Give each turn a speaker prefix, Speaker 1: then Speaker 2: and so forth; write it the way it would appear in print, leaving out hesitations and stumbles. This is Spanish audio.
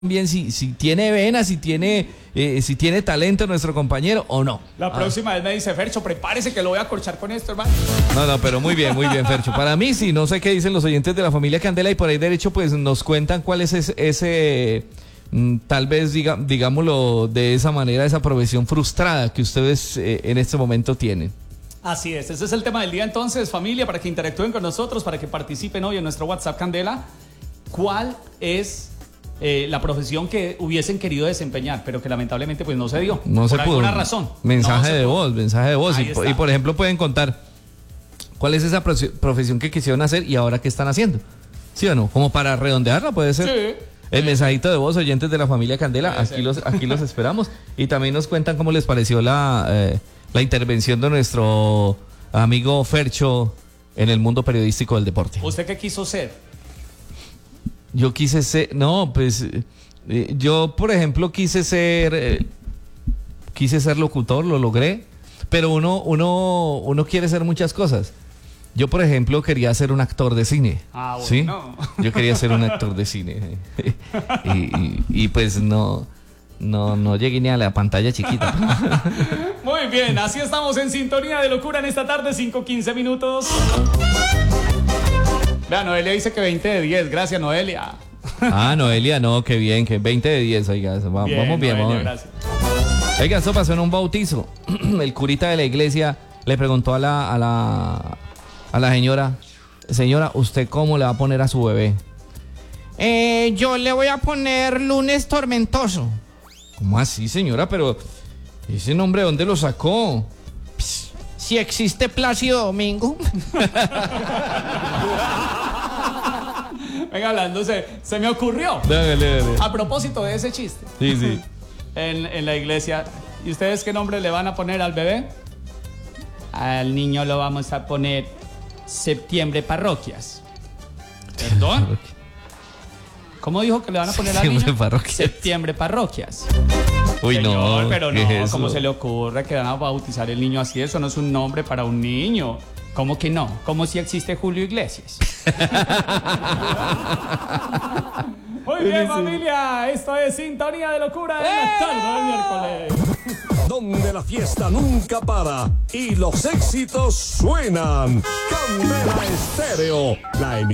Speaker 1: bien si tiene venas, si tiene talento nuestro compañero o no.
Speaker 2: La próxima vez me dice, Fercho, prepárese que lo voy a corchar con esto, hermano.
Speaker 1: No, pero muy bien, Fercho. Para mí sí, no sé qué dicen los oyentes de la familia Candela y por ahí derecho pues nos cuentan cuál es ese tal vez digámoslo de esa manera, esa profesión frustrada que ustedes en este momento tienen.
Speaker 2: Así es, ese es el tema del día entonces, familia, para que interactúen con nosotros, para que participen hoy en nuestro WhatsApp Candela. ¿Cuál es la profesión que hubiesen querido desempeñar, pero que lamentablemente pues no se dio?
Speaker 1: No se
Speaker 2: pudo. Por alguna razón.
Speaker 1: Mensaje de voz. Y por ejemplo pueden contar cuál es esa profesión que quisieron hacer y ahora qué están haciendo. ¿Sí o no? Como para redondearla puede ser.
Speaker 2: Sí.
Speaker 1: El mensajito de voz, oyentes de la familia Candela, aquí los esperamos. Y también nos cuentan cómo les pareció la intervención de nuestro amigo Fercho en el mundo periodístico del deporte.
Speaker 2: ¿Usted qué quiso ser?
Speaker 1: Yo quise ser, yo por ejemplo quise ser locutor, lo logré, pero uno quiere ser muchas cosas. Yo por ejemplo quería ser un actor de cine,
Speaker 2: bueno,
Speaker 1: ¿sí?
Speaker 2: no.
Speaker 1: Yo quería ser un actor de cine y pues no llegué ni a la pantalla chiquita.
Speaker 2: Muy bien, así estamos en sintonía de locura en esta tarde, 5:15 minutos. Vea, Noelia dice que 20 de 10, gracias Noelia.
Speaker 1: Noelia, no, qué bien, que 20 de 10, oiga, vamos bien,
Speaker 2: Noelia,
Speaker 1: vamos bien.
Speaker 2: Gracias.
Speaker 1: Oiga, esto pasó en un bautizo. El curita de la iglesia le preguntó a la señora, ¿usted cómo le va a poner a su bebé?
Speaker 3: Yo le voy a poner Lunes Tormentoso.
Speaker 1: ¿Cómo así, señora? Pero ese nombre, ¿dónde lo sacó?
Speaker 3: Si existe Plácido Domingo.
Speaker 2: Venga, hablando, se me ocurrió.
Speaker 1: Dale.
Speaker 2: A propósito de ese chiste.
Speaker 1: Sí.
Speaker 2: En la iglesia. ¿Y ustedes qué nombre le van a poner al bebé? Al niño lo vamos a poner Septiembre Parroquias. ¿Perdón? ¿Cómo dijo que le van a poner al niño? Septiembre Parroquias.
Speaker 1: Uy,
Speaker 2: Señor,
Speaker 1: no.
Speaker 2: pero no,
Speaker 1: ¿qué es
Speaker 2: ¿cómo
Speaker 1: eso?
Speaker 2: se le ocurre que van a bautizar el niño así? Eso no es un nombre para un niño. ¿Cómo que no? ¿Cómo si existe Julio Iglesias? Muy bien, familia. Esto es Sintonía de Locura de la tarde del miércoles.
Speaker 4: Donde la fiesta nunca para y los éxitos suenan. Candela Estéreo, la